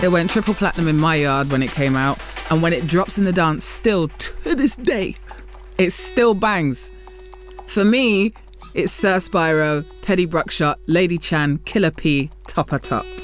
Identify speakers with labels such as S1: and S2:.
S1: It went triple platinum in my yard when it came out, and when it drops in the dance, still to this day, it still bangs. For me, it's Sir Spyro, Teddy Bruckshot, Lady Chan, Killer P, Top.